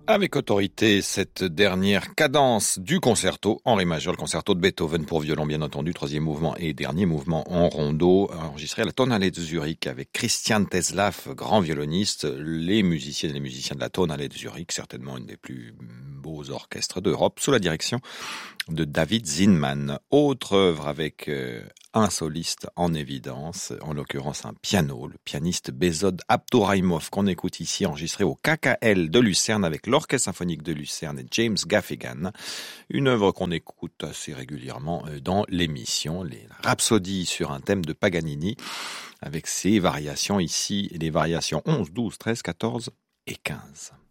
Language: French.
Avec autorité, cette dernière cadence du concerto en ré majeur, le concerto de Beethoven pour violon bien entendu, troisième mouvement et dernier mouvement en rondo, enregistré à la Tonhalle de Zurich avec Christian Tetzlaff, grand violoniste, les musiciennes et les musiciens de la Tonhalle de Zurich, certainement une des plus beaux orchestres d'Europe, sous la direction de David Zinman. Autre œuvre avec un soliste en évidence, en l'occurrence un piano, le pianiste Bezod Abdouraimov qu'on écoute ici, enregistré au KKL de Lucerne avec l'Orchestre Symphonique de Lucerne et James Gaffigan. Une œuvre qu'on écoute assez régulièrement dans l'émission, les rhapsodies sur un thème de Paganini, avec ses variations ici, les variations 11, 12, 13, 14 et 15.